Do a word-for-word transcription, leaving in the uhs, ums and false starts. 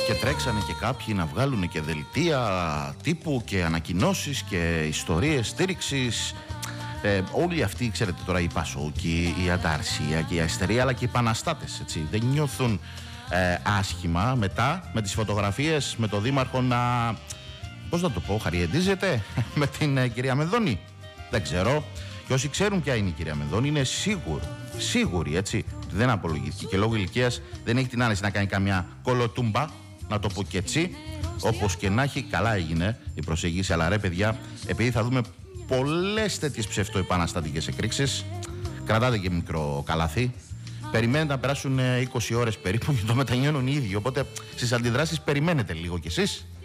Και τρέξανε και κάποιοι να βγάλουν και δελτία τύπου και ανακοινώσεις και ιστορίες στήριξης. Ε, όλοι αυτοί, ξέρετε τώρα, οι Πασόκοι, η Ανταρσία και η Αριστερή, αλλά και οι Επαναστάτες, έτσι, δεν νιώθουν ε, άσχημα μετά με τις φωτογραφίες με το Δήμαρχο να, πώς να το πω, χαριεντίζεται με την ε, κυρία Μενδώνη. Δεν ξέρω. Και όσοι ξέρουν ποια είναι η κυρία Μενδώνη είναι σίγουροι, σίγουροι, έτσι, ότι δεν απολογήθηκε και λόγω ηλικίας δεν έχει την άνεση να κάνει καμιά κολοτούμπα, να το πω και έτσι. Όπως και να έχει, καλά έγινε η προσέγγιση, αλλά ρε παιδιά, επειδή θα δούμε πολλές τέτοιες ψευτοεπαναστατικές εκρήξεις, κρατάτε και μικρό καλάθι. Περιμένετε να περάσουν είκοσι ώρες περίπου και το μετανιώνουν οι ίδιοι. Οπότε στις αντιδράσεις περιμένετε λίγο κι εσείς.